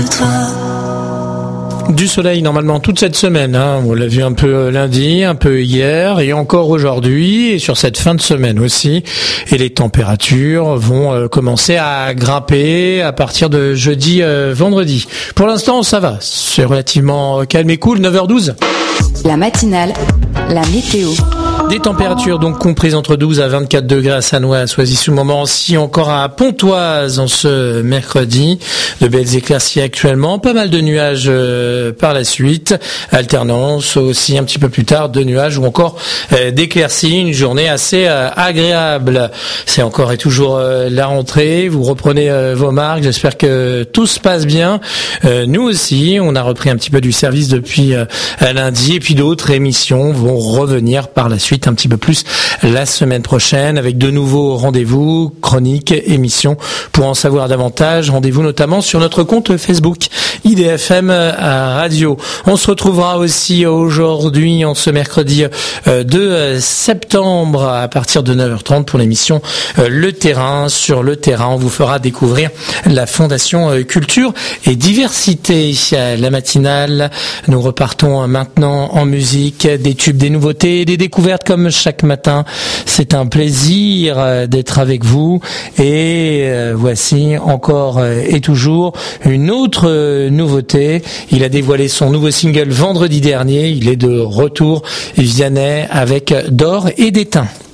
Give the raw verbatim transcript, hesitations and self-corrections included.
Du soleil normalement toute cette semaine, hein. On l'a vu un peu lundi, un peu hier et encore aujourd'hui et sur cette fin de semaine aussi. Et les températures vont euh, commencer à grimper à partir de jeudi, euh, vendredi. Pour l'instant ça va, c'est relativement calme et cool, neuf heures douze. La matinale, la météo. Des températures donc comprises entre douze à vingt-quatre degrés à Sannois, à Soisy-sous-Montmorency, encore à Pontoise en ce mercredi. De belles éclaircies actuellement, pas mal de nuages euh, par la suite. Alternance aussi un petit peu plus tard de nuages ou encore euh, d'éclaircies. Une journée assez euh, agréable. C'est encore et toujours euh, la rentrée. Vous reprenez euh, vos marques. J'espère que tout se passe bien. Euh, nous aussi, on a repris un petit peu du service depuis euh, lundi et puis d'autres émissions vont revenir par la suite un petit peu plus la semaine prochaine avec de nouveaux rendez-vous, chroniques, émissions. Pour en savoir davantage, rendez-vous notamment sur notre compte Facebook I D F M Radio. On se retrouvera aussi aujourd'hui, en ce mercredi deux septembre, à partir de neuf heures trente pour l'émission Le Terrain. Sur Le Terrain, on vous fera découvrir la Fondation Culture et Diversité. La matinale, nous repartons maintenant en musique, des tubes, des nouveautés, des découvertes comme chaque matin. C'est un plaisir d'être avec vous et voici encore et toujours une autre nouveauté. Il a dévoilé son nouveau single vendredi dernier. Il est de retour, Vianney, avec D'or et d'étain.